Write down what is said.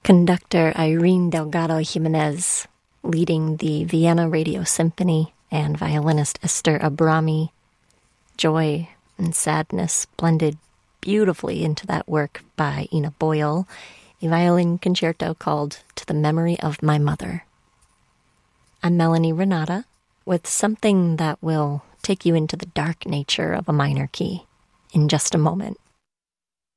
Conductor Irene Delgado Jimenez leading the Vienna Radio Symphony, and violinist Esther Abrami. Joy and sadness blended beautifully into that work by Ina Boyle, a violin concerto called To the Memory of My Mother. I'm Melanie Renata with something that will take you into the dark nature of a minor key in just a moment.